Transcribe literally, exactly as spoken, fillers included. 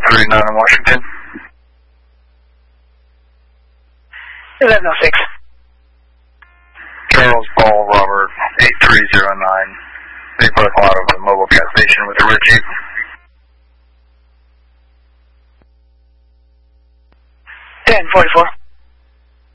thirty-nine in Washington. eleven oh six. Charles Paul Robert, eight three zero nine. They park out of the mobile gas station with a red Jeep. ten forty-four.